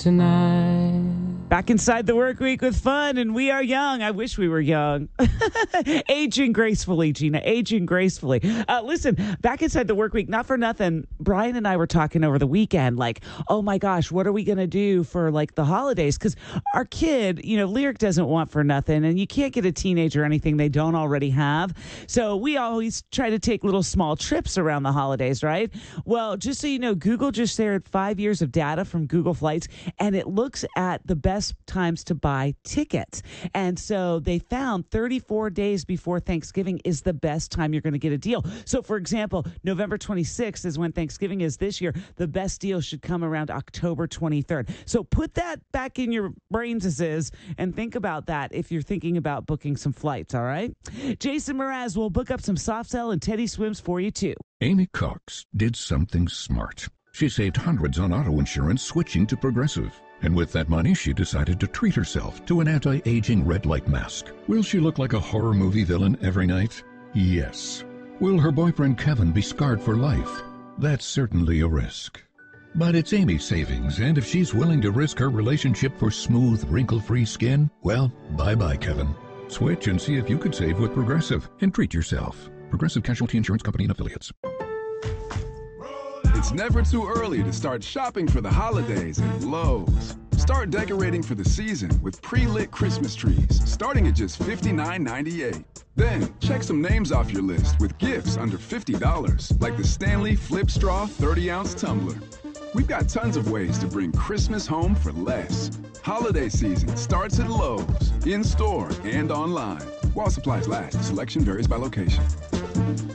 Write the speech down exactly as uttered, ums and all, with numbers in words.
tonight. Back inside the work week with fun, and we are young. I wish we were young. Aging gracefully, Gina, aging gracefully. Uh, listen, back inside the work week, not for nothing, Brian and I were talking over the weekend, like, oh my gosh, what are we going to do for like the holidays? Because our kid, you know, Lyric doesn't want for nothing, and you can't get a teenager anything they don't already have. So we always try to take little small trips around the holidays, right? Well, just so you know, Google just shared five years of data from Google Flights, and it looks at the best times to buy tickets. And so they found thirty-four days before Thanksgiving is the best time you're going to get a deal. So, for example, November twenty-sixth is when Thanksgiving is this year. The best deal should come around October twenty-third. So put that back in your brains and think about that if you're thinking about booking some flights, all right? Jason Mraz will book up some soft sell and Teddy Swims for you, too. Amy Cox did something smart. She saved hundreds on auto insurance switching to Progressive. And with that money, she decided to treat herself to an anti-aging red light mask. Will she look like a horror movie villain every night? Yes. Will her boyfriend Kevin be scarred for life? That's certainly a risk. But it's Amy's savings, and if she's willing to risk her relationship for smooth, wrinkle-free skin, well, bye-bye, Kevin. Switch and see if you could save with Progressive and treat yourself. Progressive Casualty Insurance Company and Affiliates. It's never too early to start shopping for the holidays at Lowe's. Start decorating for the season with pre-lit Christmas trees, starting at just fifty-nine ninety-eight. Then, check some names off your list with gifts under fifty dollars, like the Stanley Flip Straw thirty ounce tumbler. We've got tons of ways to bring Christmas home for less. Holiday season starts at Lowe's, in-store and online. While supplies last, selection varies by location.